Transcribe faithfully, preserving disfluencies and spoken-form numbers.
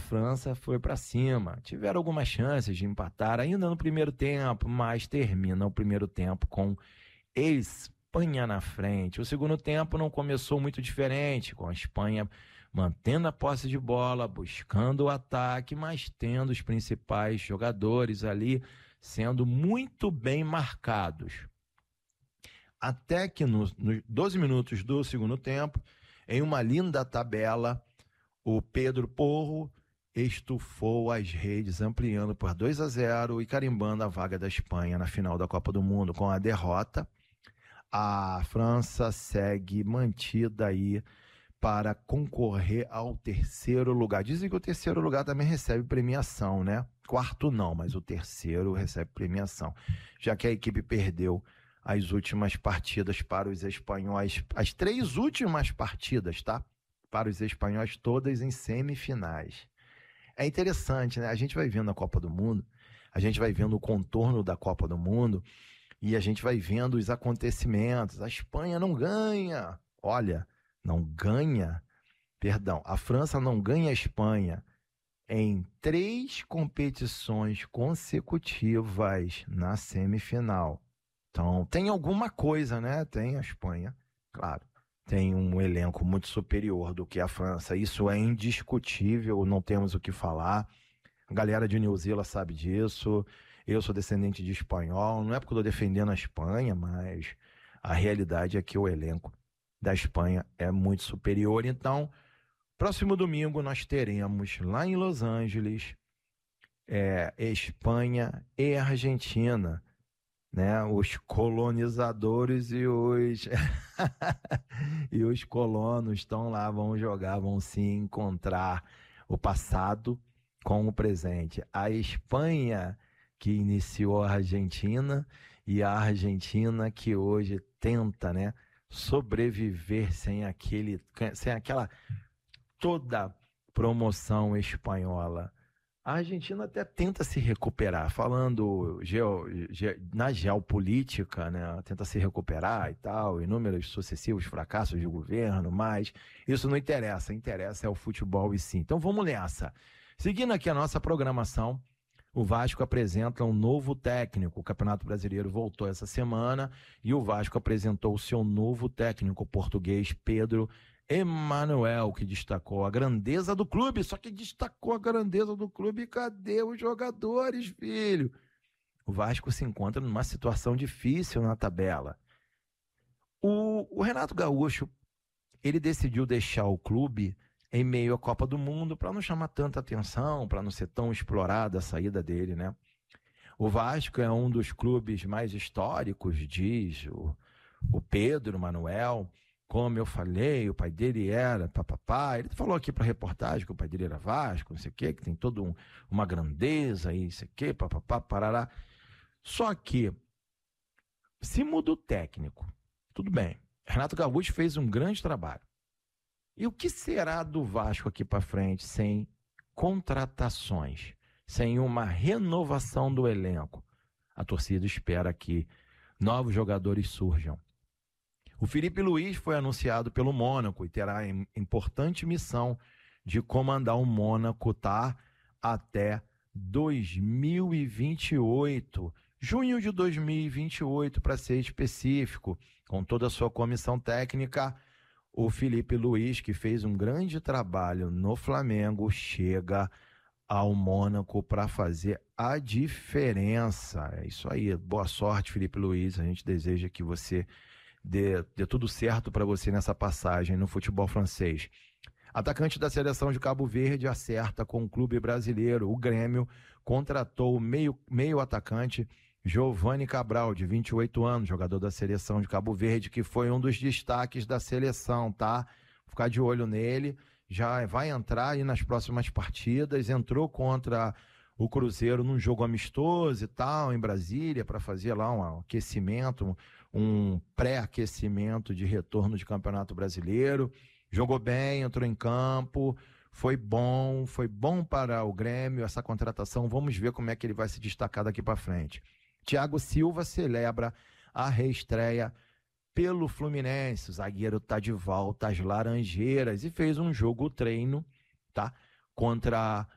França foi para cima. Tiveram algumas chances de empatar ainda no primeiro tempo, mas termina o primeiro tempo com Espanha na frente. O segundo tempo não começou muito diferente, com a Espanha mantendo a posse de bola, buscando o ataque, mas tendo os principais jogadores ali sendo muito bem marcados. Até que nos, nos doze minutos do segundo tempo, em uma linda tabela, o Pedro Porro estufou as redes, ampliando por dois a zero e carimbando a vaga da Espanha na final da Copa do Mundo. Com a derrota, a França segue mantida aí para concorrer ao terceiro lugar. Dizem que o terceiro lugar também recebe premiação, né? Quarto não, mas o terceiro recebe premiação, já que a equipe perdeu as últimas partidas para os espanhóis, as três últimas partidas, tá? Para os espanhóis, todas em semifinais. É interessante, né? A gente vai vendo a Copa do Mundo, a gente vai vendo o contorno da Copa do Mundo e a gente vai vendo os acontecimentos. A Espanha não ganha, olha, não ganha, perdão, a França não ganha a Espanha em três competições consecutivas na semifinal. Então, tem alguma coisa, né? Tem a Espanha, claro, tem um elenco muito superior do que a França. Isso é indiscutível, não temos o que falar. A galera de New Zealand sabe disso. Eu sou descendente de espanhol. Não é porque eu estou defendendo a Espanha, mas a realidade é que o elenco da Espanha é muito superior. Então, próximo domingo nós teremos lá em Los Angeles é, Espanha e Argentina, né? Os colonizadores e os e os colonos estão lá, vão jogar, vão se encontrar, o passado com o presente. A Espanha que iniciou a Argentina e a Argentina que hoje tenta, né, sobreviver sem aquele, sem aquela toda promoção espanhola. A Argentina até tenta se recuperar, falando geo, ge, na geopolítica, né? Tenta se recuperar e tal, inúmeros sucessivos fracassos de governo, mas isso não interessa, interessa é o futebol e sim. Então vamos nessa. Seguindo aqui a nossa programação, o Vasco apresenta um novo técnico. O Campeonato Brasileiro voltou essa semana e o Vasco apresentou o seu novo técnico, o português Pedro Emanuel, que destacou a grandeza do clube, só que destacou a grandeza do clube, cadê os jogadores, filho? O Vasco se encontra numa situação difícil na tabela. O, o Renato Gaúcho, ele decidiu deixar o clube em meio à Copa do Mundo para não chamar tanta atenção, para não ser tão explorada a saída dele, né? O Vasco é um dos clubes mais históricos, diz o, o Pedro Manuel. Como eu falei, o pai dele era papapá. Ele falou aqui para a reportagem que o pai dele era Vasco, não sei o quê, que tem toda um, uma grandeza aí, não sei o quê, papapá, parará. Só que, se muda o técnico, tudo bem. Renato Gaúcho fez um grande trabalho. E o que será do Vasco aqui para frente sem contratações, sem uma renovação do elenco? A torcida espera que novos jogadores surjam. O Felipe Luiz foi anunciado pelo Mônaco e terá a importante missão de comandar o Mônaco, tá? Até dois mil e vinte e oito, junho de dois mil e vinte e oito, para ser específico, com toda a sua comissão técnica. O Felipe Luiz, que fez um grande trabalho no Flamengo, chega ao Mônaco para fazer a diferença. É isso aí, boa sorte, Felipe Luiz, a gente deseja que você Dê, dê tudo certo para você nessa passagem no futebol francês. Atacante da seleção de Cabo Verde acerta com o clube brasileiro. O Grêmio contratou o meio, meio atacante Giovanni Cabral, de vinte e oito anos, jogador da seleção de Cabo Verde, que foi um dos destaques da seleção, tá? Vou ficar de olho nele, já vai entrar aí nas próximas partidas, entrou contra o Cruzeiro num jogo amistoso e tal, em Brasília, para fazer lá um aquecimento, um pré-aquecimento de retorno de Campeonato Brasileiro. Jogou bem, entrou em campo, foi bom, foi bom para o Grêmio essa contratação. Vamos ver como é que ele vai se destacar daqui para frente. Thiago Silva celebra a reestreia pelo Fluminense. O zagueiro está de volta às Laranjeiras e fez um jogo treino, tá? Contra